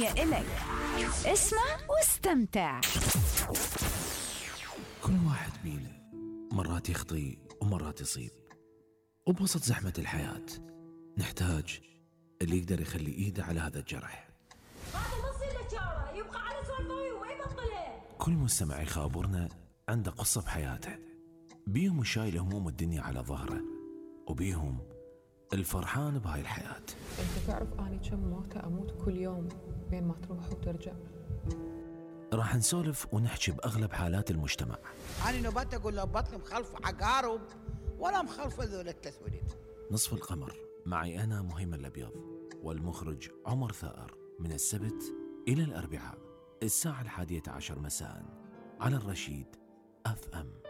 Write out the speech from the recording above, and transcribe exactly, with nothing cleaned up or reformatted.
هي إلك. اسمع واستمتع. كل واحد بينا مرات يخطي ومرات يصيب، وبوسط زحمة الحياة نحتاج اللي يقدر يخلي إيده على هذا الجرح. هذا ما يصير له شارة، يبقى على سوالفه ويبطله. كل مستمع يخابرنا عنده قصة بحياته، بيهم شايل هموم الدنيا على ظهره، وبيهم الفرحان بهاي الحياة. انت تعرف اني كم موتة اموت كل يوم بين ما تروح وترجع. راح نسولف ونحكي بأغلب حالات المجتمع. أنا نبات أقول له بطني مخلف عقارب ولا مخلف ذول الثلاث ولد. نصف القمر معي أنا مهيمن الأبيض والمخرج عمر ثائر، من السبت إلى الأربعاء الساعة الحادية عشر مساء على الرشيد أف أم.